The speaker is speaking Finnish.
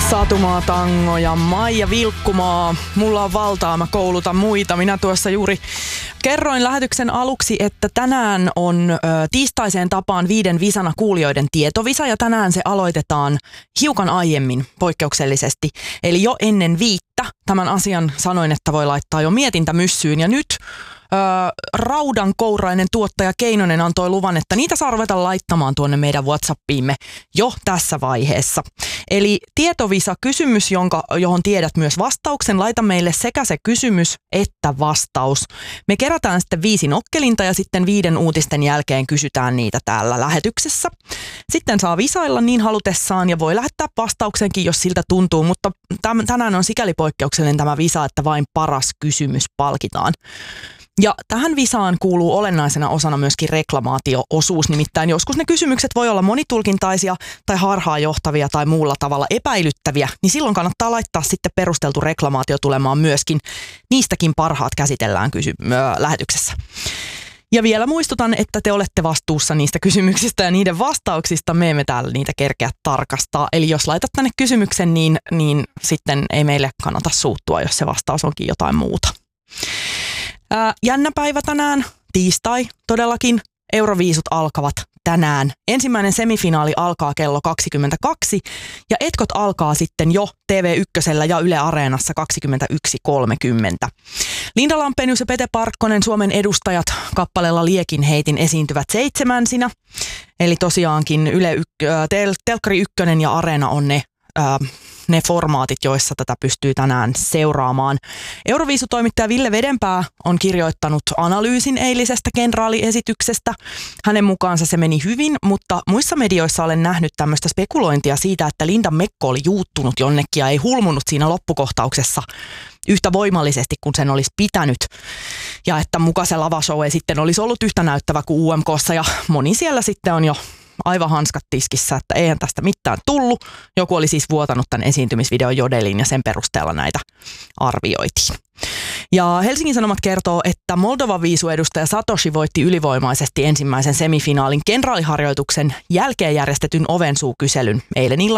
Satumaa Tango ja Maija Vilkkumaa. Mulla on valtaa, mä koulutan muita. Minä tuossa juuri kerroin lähetyksen aluksi, että tänään on tiistaiseen tapaan 5 visana kuulijoiden tietovisa ja tänään se aloitetaan hiukan aiemmin poikkeuksellisesti. Eli jo ennen 5 tämän asian sanoin, että voi laittaa jo mietintämyssyyn ja nyt raudankourainen tuottaja Keinonen antoi luvan, että niitä saa ruveta laittamaan tuonne meidän WhatsAppiimme jo tässä vaiheessa. Eli tietovisa kysymys, johon tiedät myös vastauksen. Laita meille sekä se kysymys että vastaus. Me kerätään sitten 5 nokkelinta ja sitten 5 uutisten jälkeen kysytään niitä täällä lähetyksessä. Sitten saa visailla niin halutessaan ja voi lähettää vastauksenkin, jos siltä tuntuu, mutta tänään on sikäli poikkeuksellinen tämä visa, että vain paras kysymys palkitaan. Ja tähän visaan kuuluu olennaisena osana myöskin reklamaatio-osuus, nimittäin joskus ne kysymykset voi olla monitulkintaisia tai harhaanjohtavia tai muulla tavalla epäilyttäviä, niin silloin kannattaa laittaa sitten perusteltu reklamaatio tulemaan myöskin. Niistäkin parhaat käsitellään lähetyksessä. Ja vielä muistutan, että te olette vastuussa niistä kysymyksistä ja niiden vastauksista. Me emme täällä niitä kerkeä tarkastaa. Eli jos laitat tänne kysymyksen, niin sitten ei meille kannata suuttua, jos se vastaus onkin jotain muuta. Jännä päivä tänään, tiistai todellakin. Euroviisut alkavat tänään. Ensimmäinen semifinaali alkaa kello 22 ja etkot alkaa sitten jo TV1 ja Yle Areenassa 21.30. Linda Lampenius ja Pete Parkkonen, Suomen edustajat, kappaleella Liekin heitin esiintyvät 7. Eli tosiaankin Telkkari 1 ja Areena on ne formaatit, joissa tätä pystyy tänään seuraamaan. Euroviisutoimittaja Ville Vedenpää on kirjoittanut analyysin eilisestä kenraaliesityksestä. Hänen mukaansa se meni hyvin, mutta muissa medioissa olen nähnyt tämmöistä spekulointia siitä, että Lindan mekko oli juuttunut jonnekin ja ei hulmunut siinä loppukohtauksessa yhtä voimallisesti kuin sen olisi pitänyt. Ja että muka se lavashow ei sitten olisi ollut yhtä näyttävä kuin UMK:ssa ja moni siellä sitten on jo aivan hanskat tiskissä, että eihän tästä mitään tullut. Joku oli siis vuotanut tämän esiintymisvideon Jodeliin ja sen perusteella näitä arvioitiin. Ja Helsingin Sanomat kertoo, että Moldovan viisuedustaja Satoshi voitti ylivoimaisesti ensimmäisen semifinaalin kenraaliharjoituksen jälkeen järjestetyn ovensuukyselyn eilen illalla